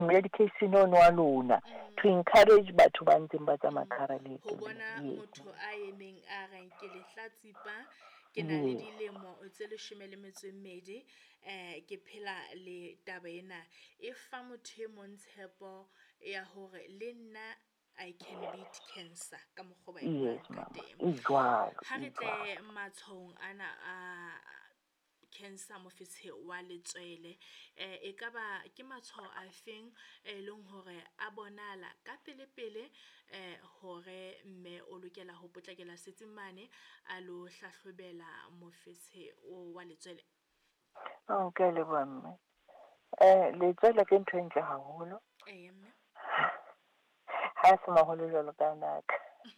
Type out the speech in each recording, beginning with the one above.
medication ono wa lona to encourage batho ba ntseng ba tsamaya ka hara ho leeto bona lena. motho a emeng a reng ke lehlatsipa ke na le Yes, dilemo tse 12 ke phela le taba ena e fa motho e mong tshepo ya hore le nna I can beat cancer ka mokgwa ba e yes buang ka mama, teng. e jwalo, Ha e re jwalo. tle matshwaong ana a cancer mofetshe wa letswele, e kaba ke matshwao a feng e leng hore a bonala ka pele hore mme o lokela ho potlakela setsimane a lo hlahlobela mofetshe o wa letswele? Okay, le bomme. Letswele ke ntho e ntle haholo. Mme. Ha se maholo jwalo ka naka.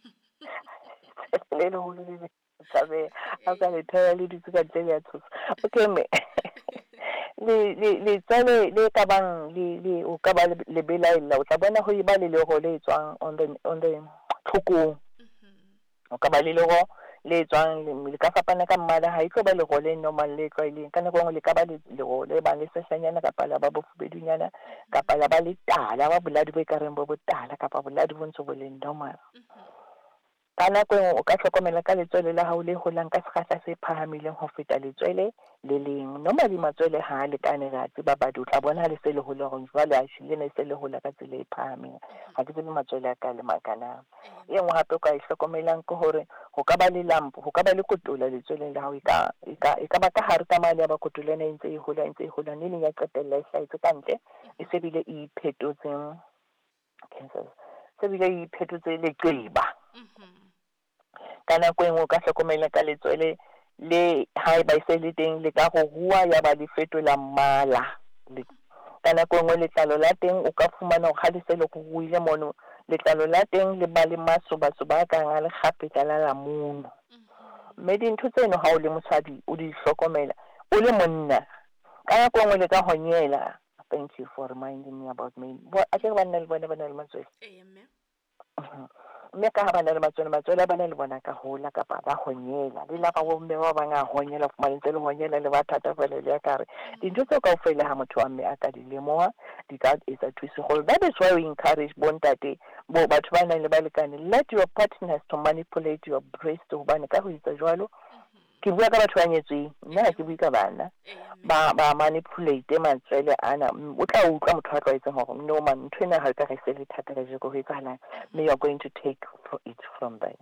Le leholo le tshabea. Ha ka le thola le dutse ka ntle le ya thusa. Okay mme. Letswele ka bang le o ka ba le belaela, o tla bona ho ba le lero le tswang on the tlhokong. O ka ba le lero le tswang le ka fapana ka mmala, ha itlo ba lero le normal le tlwaeleng ka nako le ka ba lero le bang le sesanyana kapa la ba bofubedunyana kapa la ba le tala ba boladi bo ekareng bo botala kapa boladi bo ntso bo le normal. Ka nako o ka hlokomela ka letswele la hao le holang ka sekgahla se phahamileng ho feta letswele le leng. Normally matswele ha a lekane, ra tseba badi o tla bona le se le hola hore jwale a shile ne se le hola ka tsela e phahameng. Ha ke tsebe matswele a ka le makanang. E nngwe hape o ka e hlokomelang ke hore ho ka ba le lampo, ho ka ba le kotola letsweleng la hao, e ka ba ka hare ka mane ya ba kotola ena e ntse e hola ne ya qetella e hlahetse ka ntle e se bile e iphetotse cancer, se bile e iphetotse leqeba. Ka nako e nngwe o ka hlokomela ka letswele le ha e ba se le teng le ka go rua ya ba le fetola mmala. Ka nako e nngwe letlalo la teng o ka fumana hore ha le se le go ruile mono letlalo la teng le ba le masobasoba a kang a le kgapetla la lamunu. Mme dintho tseno ha o le mosadi o di hlokomela o le monna ka nako e nngwe le ka honyela. Thank you for reminding me about me. A ke banna le bona ba na le matswele. Mme ka ha ba na le matswele ba na le bona ka hola kapa ba honyela le la ba bomme ba bang a honyela fumane ntse le honyela le ba thata fela le ya kare dintho tseo kaofela ha motho wa mme a ka di lemoha di ka etsa thuso hole. That is why we encourage bontate bo batho ba nang le balekane, let your partners to manipulate your breast, hobane ka ho etsa jwalo ke bua ka batho ba nyetsweng, nna ha ke bue ka bana ba manipulate matswele ana. O tla utlwa motho a tlwaetseng hore no man ntho ena ha e ka re se le thata ka jeko ho etsahalang, mme you are going to take it from there.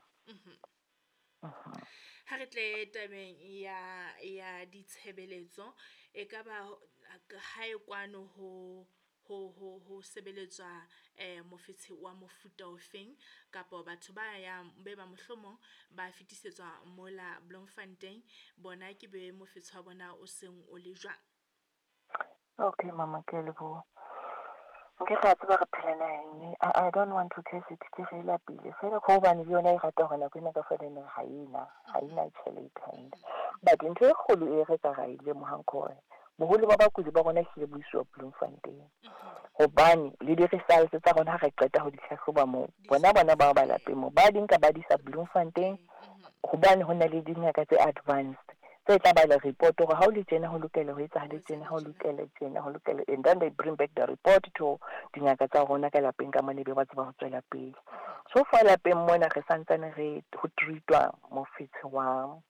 Ha re tle tabeng ya ditshebeletso, e ka ba ha e kwano ho sebeletswa mofetshe wa mofuta ofeng kapa batho ba yang be ba mohlomong ba fetisetswa mola Bloemfontein bona ke be mofetshe wa bona o seng o le jwang? Okay mama, ke leboha. Nke tla tseba re phela naheng, I don't want to curse it, ke re lapile fela go bane le yona e rata hore nako ena ka fela ha ina tjhelete but ntho e kgolo e re ka ra ile mohankore boholo ba bakudi ba rona hlile buiswa Bloemfontein hobane le di-results tsa rona ha re qeta ho di hlahloba moo bona ba ba lapeng moo ba di nka ba di sa Bloemfontein hobane ho na le dingaka tse advanced tse tla ba le report hore ha o le tjena ho lokela ho etsahale tjena, ha o lokela tjena, ho lokela, and then they bring back the report to dingaka tsa rona ka lapeng ka mane be ba tseba ho tswela pele. So fa lapeng mona re santsane re ho treatwa mofetshe wa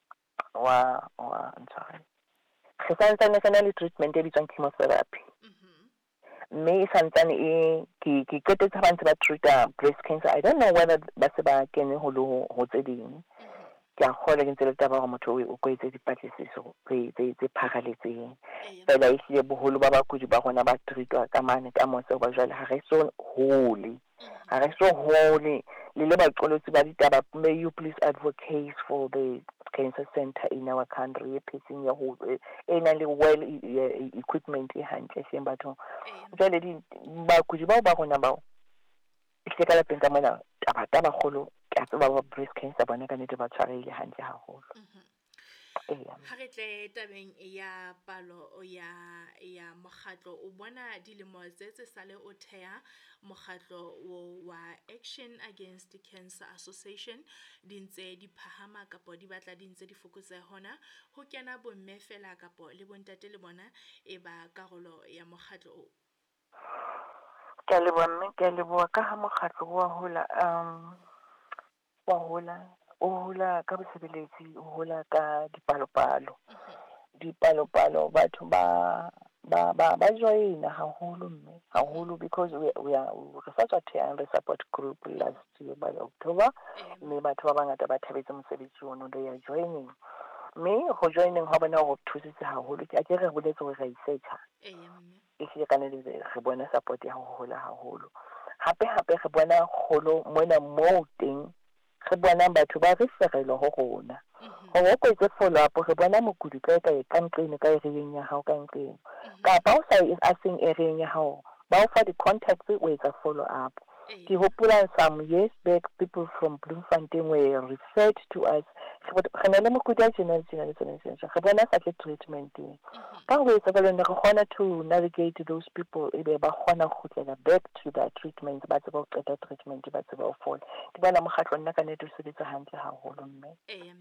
sorry, re santsane re na le treatment e bitswang chemotherapy. Mme e santsane ke qetetse ba ntse ba treata breast cancer. I don't know whether ba se ba kene ho tse ding. Ke a kgolwa ke ntse le taba hore motho o ko etse dipatlisiso tse pharaletseng fela e hlile boholo ba bakudi ba rona ba treatwa ka mane ka mose ba jwale ha re so hole le baqolotsi ba ditaba. May you please advocate for the cancer center in our country e phetseng ya ho e nang le well equipment e hantle hleng bathong. Jwale bakudi bao ba rona bao e hle ka lapeng ka mona taba kgolo ke a tseba ba breast cancer bona ka nnete ba tshwarehile hantle haholo. Ha re tle tabeng ya palo ya mokgatlo, o bona dilemo tse sale o thea mokgatlo wa Action Against Cancer Association di ntse di phahama kapa di batla di ntse di fokotseha hona ho kena bomme fela kapa le bontate le bona e ba karolo ya mokgatlo o? Ke a leboha mme, ke a leboha ka ha mokgatlo wa hola o hola ka bosebeletsi, o hola ka dipalopalo. Dipalopalo batho ba joina haholo mme, haholo, because we are re sa tswa thehang re support group last year by October, mme batho ba bangata ba thabetse mosebetsi ono, they are joining. Mme ho joineng ha bona ho thusitse haholo, ke a ke re boletse hore ra isearcha e hlile ka nnete re bona support ya ho hola haholo. Hape re bona kgolo mona moo teng, re bona batho ba referelwa ho rona hore o kwetse follow up, re bona mokudi ka ka nqeng ka ereng ya hao, ka nqeng kapa o sa a seng ereng ya hao, ba o fa di-contacts o etsa follow up. Ke hopola some years back, people from Bloemfontein were referred to us. Re na le mokudi a tjena re bona sa ke treatment ka ho etsa jwalo, re kgona to navigate those people, ebe ba kgona ho kgutlela back to their treatment, ba tseba ho qeta treatment, ba tseba ho fola. Ke bona mokgatlo nna ka nnete o sebetsa hantle haholo mme.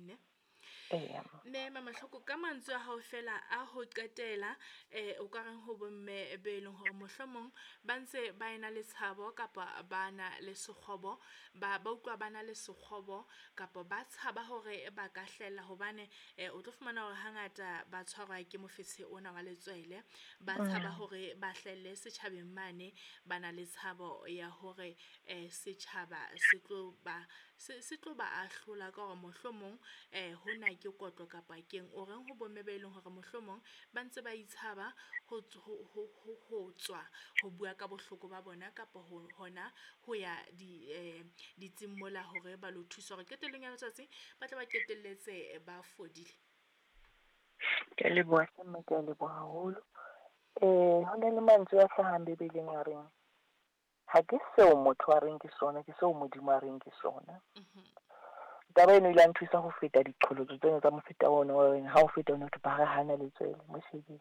Mme Mamahloko, ka mantswe a hao fela a ho qetela, o ka reng ho bomme be leng hore mohlomong ba ntse ba ena le tshabo kapa ba na le sekgobo, ba utlwa ba na le sekgobo kapa ba tshaba hore ba ka hlella, hobane o tlo fumana hore hangata ba tshwarwa ke mofetshe ona wa letswele, ba tshaba hore ba hlelle setjhabeng mane, ba na le tshabo ya hore setjhaba se tlo ba ahlola ka hore mohlomong hona ke kotlo kapa keng. O reng ho bomme be leng hore mohlomong ba ntse ba itshaba ho tswa ho bua ka bohloko ba bona kapa hona ho ya ditsing mola hore ba lo thusa hore qetellong ya letsatsi ba tla ba qetelletse ba fodile. Ke a leboha mme, ke a leboha haholo. Ho na le mantswe a hlahang Bebeleng a reng, ha ke seo motho a reng ke sona, ke seo Modimo a reng ke sona. Taba eno ile a nthusa ho feta diqholotso tsena tsa mofuta ona wa reng ha o feta ona ba re hana letswele mo shebile.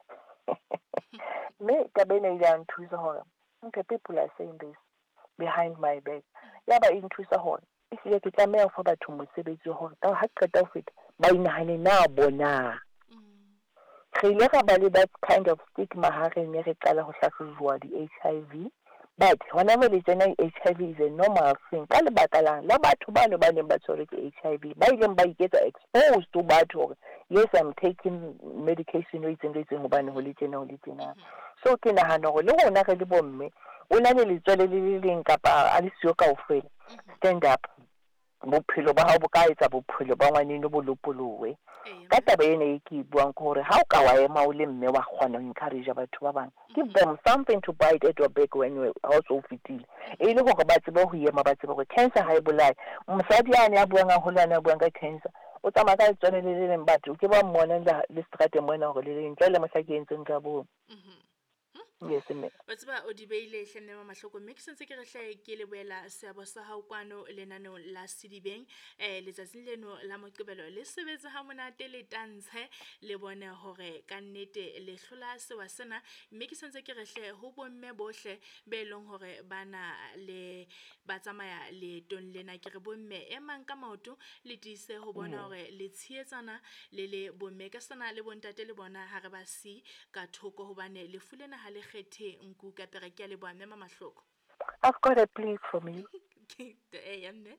Mme taba ena ile a nthusa hore okay, people are saying this behind my back. Ya ba e nthusa hore e hlile ke tlameha ho fa batho mosebetsi hore ha qeta ho feta ba inahane na bona. Re ile ra ba le that kind of stigma ha re ne re qala ho hlahlojuwa di-HIV, but whenever le tsena HIV is a normal thing. Ka lebaka la batho bano ba neng ba tshwerwe ke HIV ba ileng ba iketsa exposed to batho hore yes, I'm taking medication e itseng hobane ho le tjena. So ke nahana hore le rona re le bomme o na le letswele le leng kapa a le siyo kaofela, stand up, bophelo ba hao bo ka etsa bophelo ba ngwaneno bo lopolowe. Ka taba ena e ke buang ke hore ha o ka wa ema o le mme wa kgona ho encourage batho ba bang, give them something to bite at your back when you also fitile, e le hore ba tsebe ho ema, ba tsebe hore cancer ha e bolaye. Mosadi yane a buang haholo, a buang ka cancer, o tsamaya ka letswele le leng, batho ke ba mmona le strateng mona hore le leng ntle le mohla ke entseng ka boo. Yes mme. Wa tseba o di beile hlenne Mamahloko, mme ke sentse ke re hle ke le boela seabo sa hao kwano lenaneong la Sedibeng letsatsing leno la Moqebelo le sebetse ha monate le tantshe le bone hore ka nnete le hlola sewa sena, mme ke sentse ke re hle ho bomme bohle be leng hore bana le ba tsamaya leetong lena, ke re bomme emang ka maoto le tiise ho bona hore le tshietsana le bomme ka sana le bontate le bona ha re ba si ka thoko, hobane le fulena ha le kgethe nku ka pere. Ke a le bua mme Mamahloko. I've got a plea from you. Mme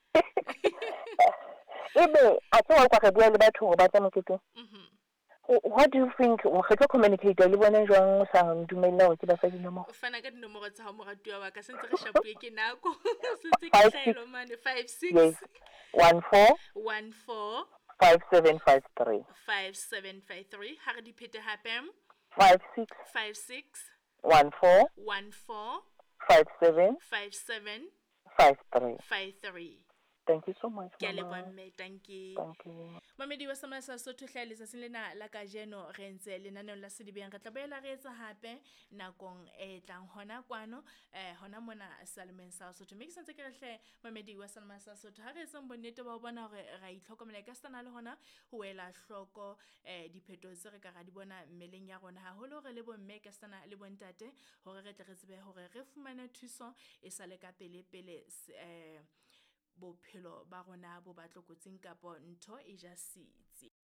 Ebe a tswa kwa re bua le batho hore ba tsa moketeng. What do you think re tlo communicate le bona jwang o sa ntumella hore ke ba fa dinomoro? O fana ka dinomoro tsa hao moratuwa wa ka, sentse re shapuwe ke nako sentse ke hlahelo mane 56 yes 14 14 5753 5753 ha re di phete hape 56 56 14 14 57 57 53. 53. Thank you so much, Ke a Mama. leboha mme, thank you. Thank you. Mamedi wa Samaya sa Sotho hlaha letsatsing lena la kajeno re ntse lenaneong la Sedibeng, re tla boela re etsa hape nakong e tlang hona kwano hona mona Salemeng sa Sotho. Mme ke sentse ke re hle Mamedi wa Samaya sa Sotho ha re etsang bonnete ba ho bona hore ra itlhokomela ka stana le hona ho ela hloko diphetho tse re ka ra di bona mmeleng ya rona, haholo re le bomme ka stana le bontate, hore re tle re tsebe hore re fumane thuso e sa le ka pele bophelo ba rona bo ba tlokotsing kapa ntho e ja sitsi.